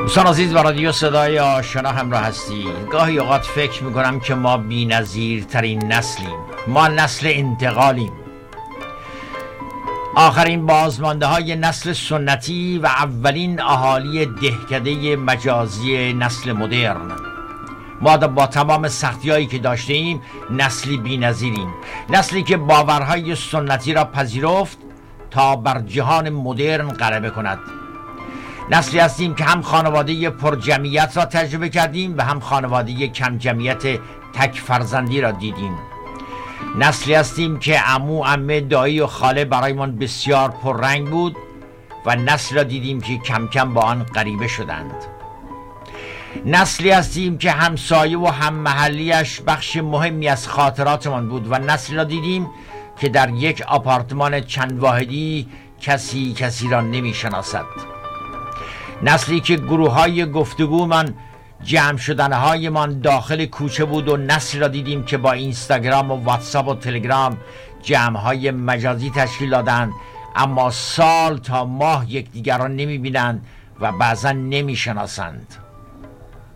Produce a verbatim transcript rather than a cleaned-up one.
دوستان عزیز، با رادیو صدای آشنا همراه هستید. گاهی اوقات فکر میکنم که ما بی‌نظیرترین نسلیم. ما نسل انتقالیم، آخرین بازمانده های نسل سنتی و اولین اهالی دهکده مجازی نسل مدرن. ما با تمام سختی هایی که داشته ایم نسلی بی‌نظیریم، نسلی که باورهای سنتی را پذیرفت تا بر جهان مدرن غلبه کند. نسلی هستیم که هم خانواده پر جمعیت را تجربه کردیم و هم خانواده کم جمعیت تک فرزندی را دیدیم. نسلی هستیم که عمو، عمه، دایی و خاله برایمان بسیار پررنگ بود و نسل را دیدیم که کم کم با آن غریبه شدند. نسلی هستیم که همسایه و هم محلیش بخش مهمی از خاطراتمان بود و نسلی را دیدیم که در یک آپارتمان چند واحدی کسی کسی را نمی شناسد. نسلی که گروه های گفتگو من جمع شدن های من داخل کوچه بود و نسلی را دیدیم که با اینستاگرام و واتساپ و تلگرام جمع های مجازی تشکیل دادند، اما سال تا ماه یکدیگر را نمی بینند و بعضا نمی شناسند.